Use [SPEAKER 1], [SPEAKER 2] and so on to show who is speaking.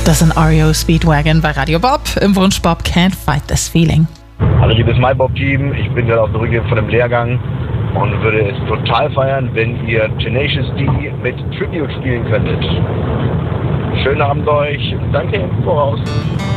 [SPEAKER 1] Das sind REO Speedwagon bei Radio Bob im Wunsch Bob Can't Fight This Feeling.
[SPEAKER 2] Hallo liebes MyBob-Team, ich bin gerade auf der Rückkehr von dem Lehrgang und würde es total feiern, wenn ihr Tenacious D mit Tribute spielen könntet. Schönen Abend euch, danke im Voraus.